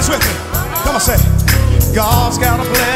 with me. Come on, say, God's got a blessing